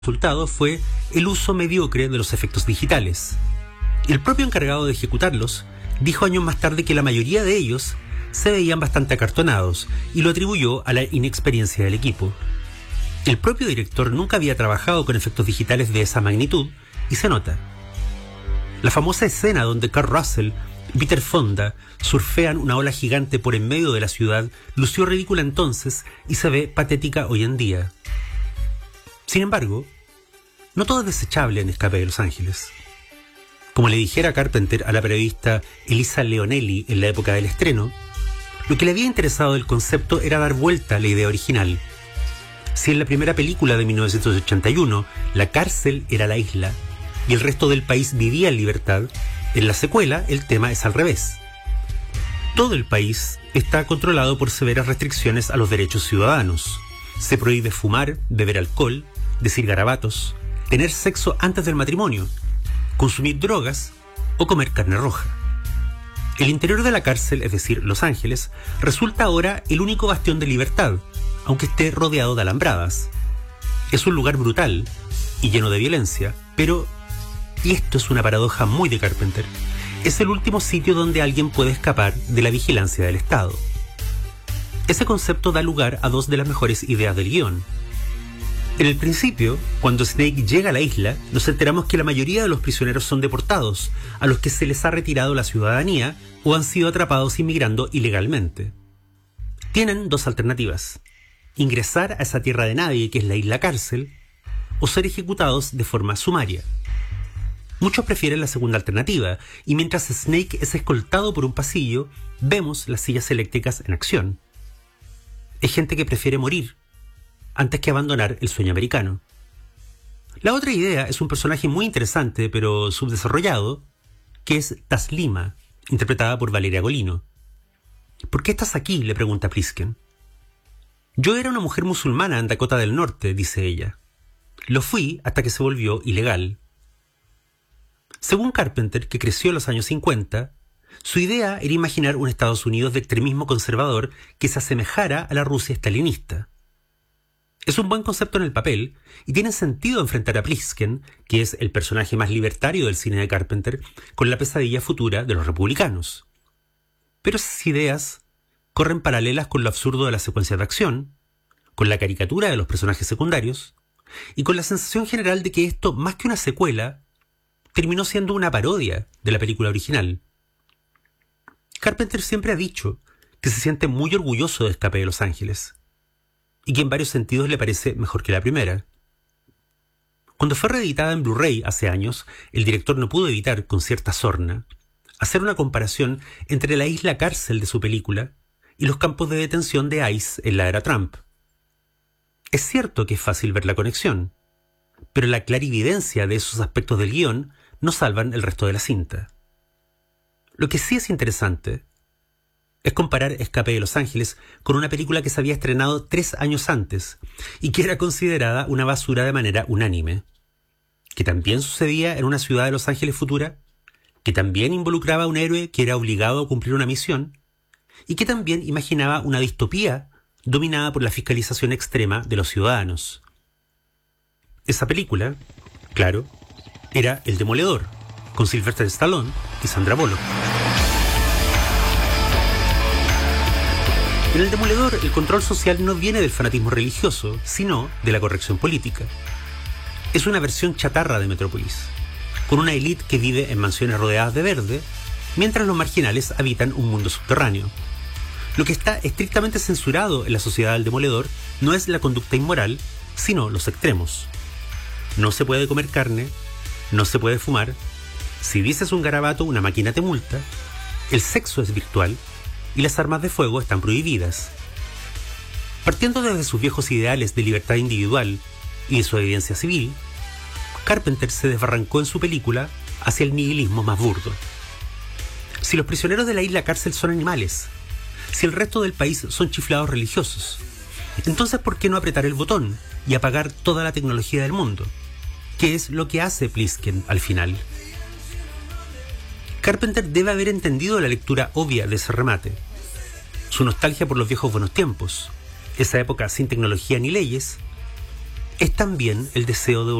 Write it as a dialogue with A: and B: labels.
A: resultado fue el uso mediocre de los efectos digitales. El propio encargado de ejecutarlos dijo años más tarde que la mayoría de ellos se veían bastante acartonados y lo atribuyó a la inexperiencia del equipo. El propio director nunca había trabajado con efectos digitales de esa magnitud y se nota. La famosa escena donde Kurt Russell y Peter Fonda surfean una ola gigante por en medio de la ciudad lució ridícula entonces y se ve patética hoy en día. Sin embargo, no todo es desechable en Escape de Los Ángeles. Como le dijera Carpenter a la periodista Elisa Leonelli en la época del estreno, lo que le había interesado del concepto era dar vuelta a la idea original. Si en la primera película de 1981 la cárcel era la isla y el resto del país vivía en libertad, en la secuela el tema es al revés. Todo el país está controlado por severas restricciones a los derechos ciudadanos. Se prohíbe fumar, beber alcohol, decir garabatos, tener sexo antes del matrimonio, consumir drogas o comer carne roja. El interior de la cárcel, es decir, Los Ángeles, resulta ahora el único bastión de libertad, aunque esté rodeado de alambradas. Es un lugar brutal y lleno de violencia, pero, y esto es una paradoja muy de Carpenter, es el último sitio donde alguien puede escapar de la vigilancia del Estado. Ese concepto da lugar a dos de las mejores ideas del guión. En el principio, cuando Snake llega a la isla, nos enteramos que la mayoría de los prisioneros son deportados, a los que se les ha retirado la ciudadanía o han sido atrapados inmigrando ilegalmente. Tienen dos alternativas: ingresar a esa tierra de nadie que es la isla cárcel, o ser ejecutados de forma sumaria. Muchos prefieren la segunda alternativa, y mientras Snake es escoltado por un pasillo, vemos las sillas eléctricas en acción. Es gente que prefiere morir antes que abandonar el sueño americano. La otra idea es un personaje muy interesante, pero subdesarrollado, que es Taslima, interpretada por Valeria Golino. ¿Por qué estás aquí?, le pregunta Plisken. Yo era una mujer musulmana en Dakota del Norte, dice ella. Lo fui hasta que se volvió ilegal. Según Carpenter, que creció en los años 50, su idea era imaginar un Estados Unidos de extremismo conservador que se asemejara a la Rusia estalinista. Es un buen concepto en el papel, y tiene sentido enfrentar a Plisken, que es el personaje más libertario del cine de Carpenter, con la pesadilla futura de los republicanos. Pero esas ideas corren paralelas con lo absurdo de la secuencia de acción, con la caricatura de los personajes secundarios, y con la sensación general de que esto, más que una secuela, terminó siendo una parodia de la película original. Carpenter siempre ha dicho que se siente muy orgulloso de Escape de Los Ángeles, y que en varios sentidos le parece mejor que la primera. Cuando fue reeditada en Blu-ray hace años, el director no pudo evitar, con cierta sorna, hacer una comparación entre la isla cárcel de su película y los campos de detención de ICE en la era Trump. Es cierto que es fácil ver la conexión, pero la clarividencia de esos aspectos del guión no salvan el resto de la cinta. Lo que sí es interesante es comparar Escape de Los Ángeles con una película que se había estrenado 3 años antes y que era considerada una basura de manera unánime, que también sucedía en una ciudad de Los Ángeles futura, que también involucraba a un héroe que era obligado a cumplir una misión y que también imaginaba una distopía dominada por la fiscalización extrema de los ciudadanos. Esa película, claro, era El Demoledor, con Sylvester Stallone y Sandra Bullock. En El Demoledor, el control social no viene del fanatismo religioso, sino de la corrección política. Es una versión chatarra de Metrópolis, con una élite que vive en mansiones rodeadas de verde, mientras los marginales habitan un mundo subterráneo. Lo que está estrictamente censurado en la sociedad del Demoledor no es la conducta inmoral, sino los extremos. No se puede comer carne, no se puede fumar, si dices un garabato una máquina te multa, el sexo es virtual y las armas de fuego están prohibidas. Partiendo desde sus viejos ideales de libertad individual y desobediencia civil, Carpenter se desbarrancó en su película hacia el nihilismo más burdo. Si los prisioneros de la isla cárcel son animales, si el resto del país son chiflados religiosos, entonces ¿por qué no apretar el botón y apagar toda la tecnología del mundo? ¿Qué es lo que hace Plisken al final? Carpenter debe haber entendido la lectura obvia de ese remate. Su nostalgia por los viejos buenos tiempos, esa época sin tecnología ni leyes, es también el deseo de